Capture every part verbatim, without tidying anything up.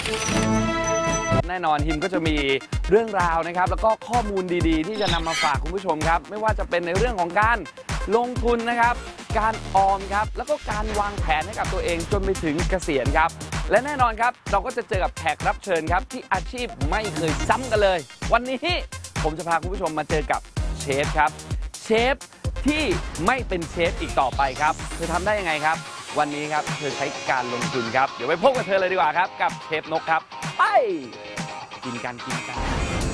แน่นอนฮิมก็จะมีเรื่องราวนะครับแล้วก็ข้อมูลดีๆที่จะนำมาฝากคุณผู้ชมครับไม่ว่าจะเป็นในเรื่องของการลงทุนนะครับการออมครับแล้วก็การวางแผนให้กับตัวเองจนไปถึงเกษียณครับและแน่นอนครับเราก็จะเจอกับแขกรับเชิญครับที่อาชีพไม่เคยซ้ำกันเลยวันนี้ผมจะพาคุณผู้ชมมาเจอกับเชฟครับเชฟที่ไม่เป็นเชฟอีกต่อไปครับเธอทำได้ยังไงครับวันนี้ครับเธอใช้การลงทุนครับเดี๋ยวไปพบกับเธอเลยดีกว่าครับกับเชฟนกครับไปกินกันกินกัน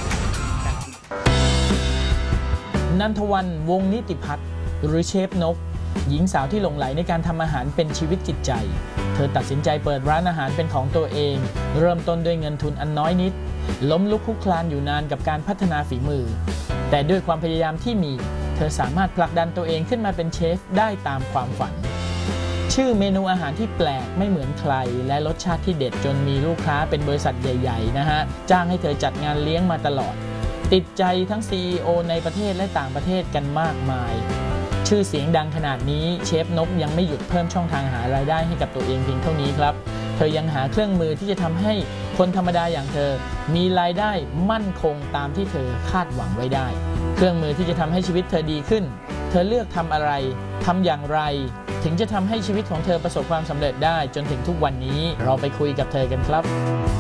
นันทวรรณ วงศ์นิติพัฒน์หรือเชฟนกหญิงสาวที่หลงไหลในการทำอาหารเป็นชีวิตจิตใจเธอตัดสินใจเปิดร้านอาหารเป็นของตัวเองเริ่มต้นด้วยเงินทุนอันน้อยนิดล้มลุกคลุกคลานอยู่นานกับการพัฒนาฝีมือแต่ด้วยความพยายามที่มีเธอสามารถผลักดันตัวเองขึ้นมาเป็นเชฟได้ตามความฝันชื่อเมนูอาหารที่แปลกไม่เหมือนใครและรสชาติที่เด็ดจนมีลูกค้าเป็นบริษัทใหญ่ๆนะฮะจ้างให้เธอจัดงานเลี้ยงมาตลอดติดใจทั้ง ซี อี โอ ในประเทศและต่างประเทศกันมากมายชื่อเสียงดังขนาดนี้เชฟนกยังไม่หยุดเพิ่มช่องทางหารายได้ให้กับตัวเองเพียงเท่านี้ครับเธอยังหาเครื่องมือที่จะทำให้คนธรรมดาอย่างเธอมีรายได้มั่นคงตามที่เธอคาดหวังไว้ได้เครื่องมือที่จะทำให้ชีวิตเธอดีขึ้นเธอเลือกทำอะไรทำอย่างไรถึงจะทำให้ชีวิตของเธอประสบความสำเร็จได้จนถึงทุกวันนี้เราไปคุยกับเธอกันครับ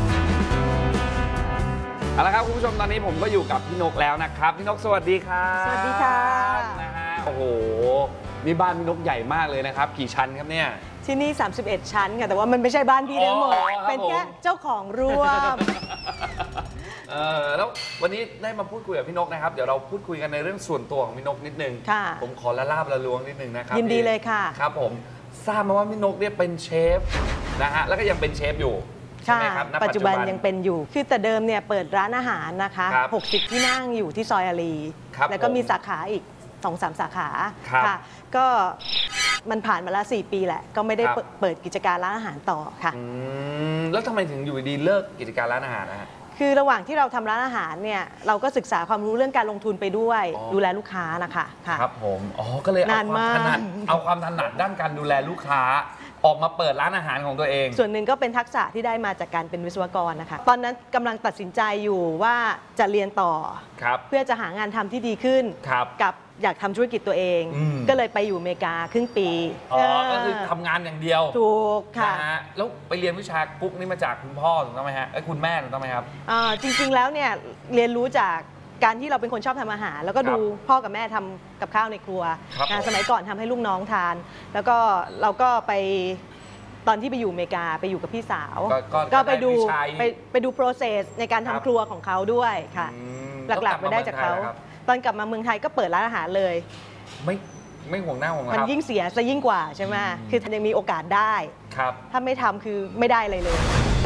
เอาละครับคุณผู้ชมตอนนี้ผมก็อยู่กับพี่นกแล้วนะครับพี่นกสวัสดีครับสวัสดีค่ะนะฮะโอ้โหนี่บ้านพี่นกใหญ่มากเลยนะครับกี่ชั้นครับเนี่ยที่นี่สามสิบเอ็ดชั้นค่ะแต่ว่ามันไม่ใช่บ้านพี่ทั้งหมดเป็นแค่เจ้าของร่วมเออแล้ววันนี้ได้มาพูดคุยกับพี่นกนะครับเดี๋ยวเราพูดคุยกันในเรื่องส่วนตัวของพี่นกนิดนึงผมขอละลาบละล้วงนิดนึงนะครับยินดีเลยค่ะครับผมทราบมาว่าพี่นกเนี่ยเป็นเชฟนะฮะแล้วก็ยังเป็นเชฟอยู่ใช่ไหมครับปัจจุบันยังเป็นอยู่คือแต่เดิมเนี่ยเปิดร้านอาหารนะคะหกสิบที่นั่งอยู่ที่ซอยอารีแล้วก็มีสาขาอีก สองสาม สาขาค่ะก็มันผ่านมาแล้วสี่ปีแหละก็ไม่ได้เปิดกิจการร้านอาหารต่อค่ะแล้วทำไมถึงอยู่ดีเลิกกิจการร้านอาหารนะฮะคือระหว่างที่เราทำร้านอาหารเนี่ยเราก็ศึกษาความรู้เรื่องการลงทุนไปด้วยดูแลลูกค้านะคะครับผมอ๋อก็เลยเอาความถนัดเอาความถนัดด้านการดูแลลูกค้าออกมาเปิดร้านอาหารของตัวเองส่วนหนึ่งก็เป็นทักษะที่ได้มาจากการเป็นวิศวกรนะคะตอนนั้นกำลังตัดสินใจอยู่ว่าจะเรียนต่อเพื่อจะหางานทำที่ดีขึ้นกับอยากทำธุรกิจตัวเองก็เลยไปอยู่อเมริกาครึ่งปีอ๋อก็คือทำงานอย่างเดียวถูกค่ะแล้วไปเรียนวิชากุ๊กนี่มาจากคุณพ่อถูกต้องไหมฮะไอ้คุณแม่ถูกต้องไหมครับจริงๆแล้วเนี่ยเรียนรู้จากการที่เราเป็นคนชอบทำอาหารแล้วก็ดูพ่อกับแม่ทำกับข้าวในครัวสมัยก่อนทำให้ลูกน้องทานแล้วก็เราก็ไปตอนที่ไปอยู่อเมริกาไปอยู่กับพี่สาวก็ไปดูไปไปดู process ในการทำครัวของเขาด้วยค่ะหลักๆไปได้จากเขาตอนกลับมาเมืองไทยก็เปิดร้านอาหารเลยไม่ไม่ห่วงหน้าห่วงหลังมันยิ่งเสียซะยิ่งกว่าใช่ไหมคือยังมีโอกาสได้ถ้าไม่ทำคือไม่ได้เลยเลย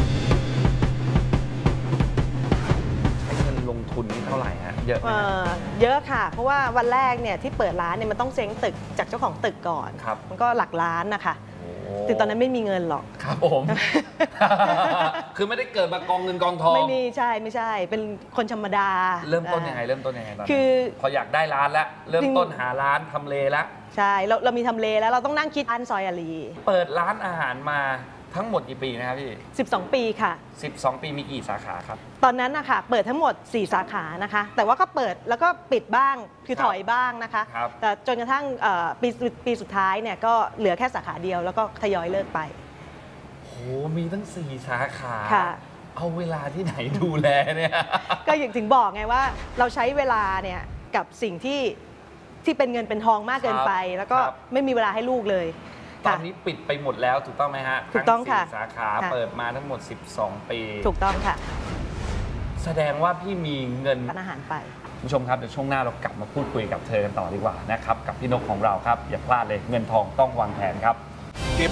ลงทุนเท่าไหร่ฮะเยอะไหมเยอะค่ะเพราะว่าวันแรกเนี่ยที่เปิดร้านเนี่ยมันต้องเซ้งตึกจากเจ้าของตึกก่อนมันก็หลักล้านนะคะถึงตอนนั้นไม่มีเงินหรอกครับผมคือไม่ได้เกิดมากองเงินกองทองไม่มีใช่ไม่ใช่เป็นคนธรรมดาเริ่มต้นยังไงเริ่มต้นยังไงตอนคือพออยากได้ร้านแล้วเริ่มต้นหาร้านทำเลแล้วใช่เราเรามีทำเลแล้วเราต้องนั่งคิดอันซอยอารีเปิดร้านอาหารมาทั้งหมดกี่ปีนะครับพี่สิบสองปีค่ะสิบสองปีมีกี่สาขาครับตอนนั้นนะคะเปิดทั้งหมดสี่สาขานะคะแต่ว่าก็เปิดแล้วก็ปิดบ้างคือถอยบ้างนะคะแต่จนกระทั่งปีปีสุดท้ายเนี่ยก็เหลือแค่สาขาเดียวแล้วก็ทยอยเลิกไปโหมีตั้งสี่สาขาเอาเวลาที่ไหนดูแลเนี่ยก็อย่างถึงบอกไงว่าเราใช้เวลาเนี่ยกับสิ่งที่ที่เป็นเงินเป็นทองมากเกินไปแล้วก็ไม่มีเวลาให้ลูกเลยตอนนี้ปิดไปหมดแล้วถูกต้องไหมฮะถูกต้องค่ะสาขาเปิดมาทั้งหมดสิบสองปีถูกต้องค่ะแสดงว่าพี่มีเงินอาหารไปผู้ชมครับเดี๋ยวช่วงหน้าเรากลับมาพูดคุยกับเธอกันต่อดีกว่านะครับกับพี่นกของเราครับอย่าพลาดเลยเงินทองต้องวางแผนครับ